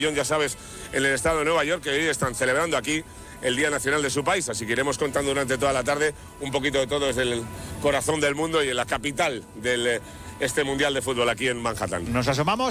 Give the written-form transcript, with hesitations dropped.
Ya sabes, en el estado de Nueva York, que hoy están celebrando aquí el Día Nacional de su país, así que iremos contando durante toda la tarde un poquito de todo desde el corazón del mundo y en la capital de este Mundial de Fútbol aquí en Manhattan. Nos asomamos